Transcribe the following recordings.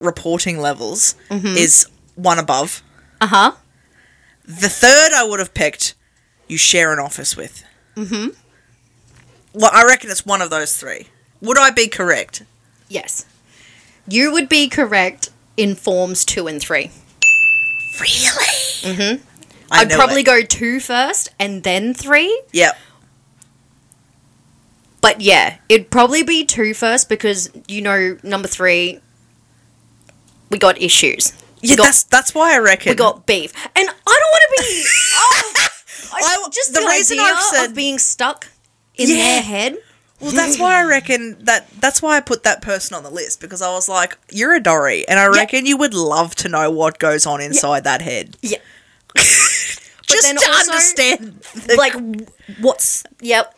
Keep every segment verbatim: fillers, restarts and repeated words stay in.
reporting levels mm-hmm. is one above. Uh-huh. The third I would have picked, you share an office with. Mm-hmm. Well, I reckon it's one of those three. Would I be correct? Yes. You would be correct in forms two and three. Really? Mm-hmm. I'd probably it. go two first and then three. Yep. But yeah, it'd probably be two first because, you know, number three, we got issues. Yeah, got, that's that's why I reckon. We got beef. And I don't want to be... oh, I, I, just the, the reason idea I've said, of being stuck in yeah. their head. Well, that's why I reckon that... That's why I put that person on the list, because I was like, you're a Dory, and I reckon yeah. you would love to know what goes on inside yeah. that head. Yeah. Just then to also, understand. The... Like, what's... Yep.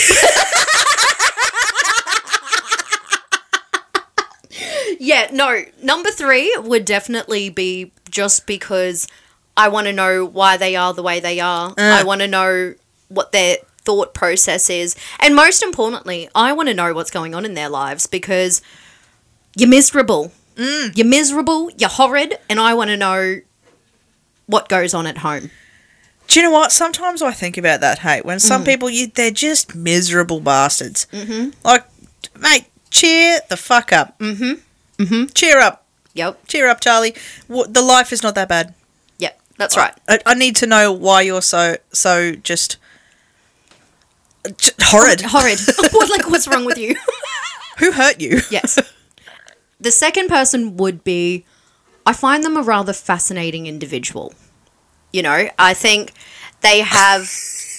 Yeah, no, number three would definitely be just because I want to know why they are the way they are. Uh. I want to know what their thought process is. And most importantly, I want to know what's going on in their lives because you're miserable. Mm. You're miserable, you're horrid, and I want to know what goes on at home. Do you know what? Sometimes I think about that, hey, when some mm. people, you, they're just miserable bastards. Mm-hmm. Like, mate, cheer the fuck up. Mm-hmm. Mm-hmm. Cheer up. Yep. Cheer up, Charlie. W- the life is not that bad. Yep, that's right. I, I need to know why you're so so just, just horrid. Oh, horrid. What, like, what's wrong with you? Who hurt you? Yes. The second person would be, I find them a rather fascinating individual. You know, I think they have...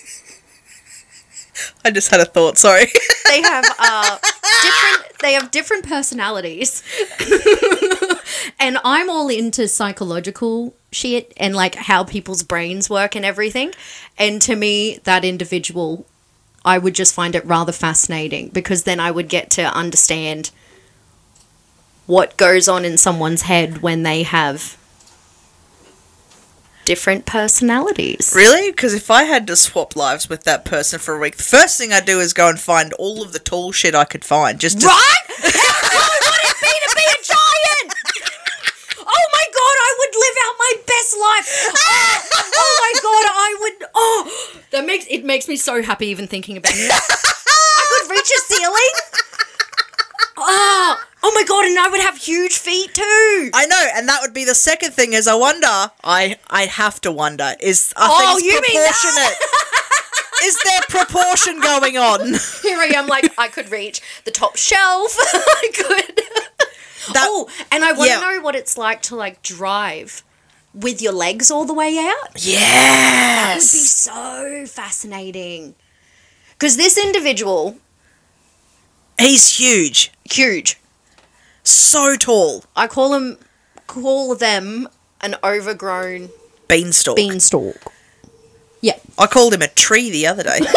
I just had a thought, sorry. They have uh, different they have different personalities. And I'm all into psychological shit and like how people's brains work and everything. And to me, that individual, I would just find it rather fascinating because then I would get to understand what goes on in someone's head when they have different personalities. Really? Because if I had to swap lives with that person for a week, the first thing I'd do is go and find all of the tall shit I could find. Just to... Right? How cool would it be to be a giant? Oh my god, I would live out my best life. Oh, oh my god, I would... Oh, that makes it makes me so happy even thinking about it. I could reach a ceiling. Oh, oh my god, and I would have huge feet too. I know, and that would be the second thing is I wonder, I I have to wonder, is are oh, things you proportionate? Mean that? Is there proportion going on? Here I am like, I could reach the top shelf. I could. That, oh, and I want to yeah. know what it's like to like drive with your legs all the way out. Yes. That would be so fascinating. Because this individual... He's huge. Huge. So tall. I call him, call them an overgrown... Beanstalk. Beanstalk. Yeah. I called him a tree the other day.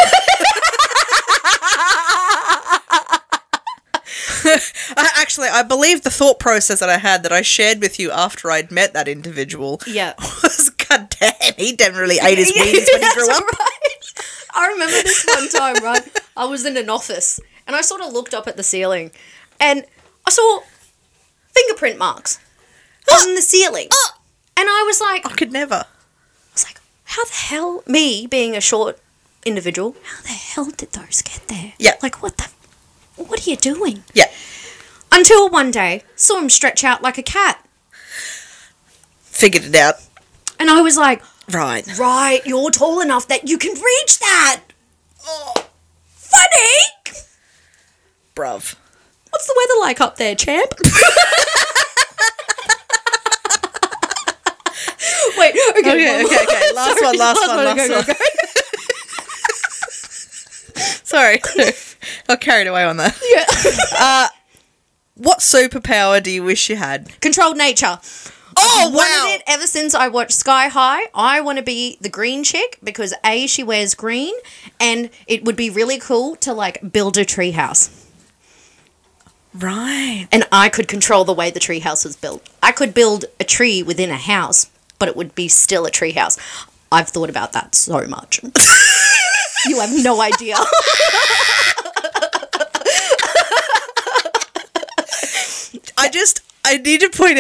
I, actually, I believe the thought process that I had that I shared with you after I'd met that individual yeah. was, God damn, he definitely ate his Wheaties when he grew up. Right. I remember this one time, right? I was in an office and I sort of looked up at the ceiling and I saw fingerprint marks on the ceiling. And I was like... I could never. I was like, how the hell... Me, being a short individual, how the hell did those get there? Yeah. Like, what the... What are you doing? Yeah. Until one day, saw him stretch out like a cat. Figured it out. And I was like... Right. Right, you're tall enough that you can reach that. Oh, funny. Bruv. What's the weather like up there, champ? Wait, okay. Okay, okay, okay. Last Sorry, one, last, last one, one, last go, one. Go, go. Sorry. I carried away on that. Yeah. uh, what superpower do you wish you had? Controlled nature. Oh, I've wow. wanted it ever since I watched Sky High. I want to be the green chick because A, she wears green, and it would be really cool to, like, build a treehouse. Right. And I could control the way the treehouse was built. I could build a tree within a house, but it would be still a treehouse. I've thought about that so much. You have no idea. I just, I I need to point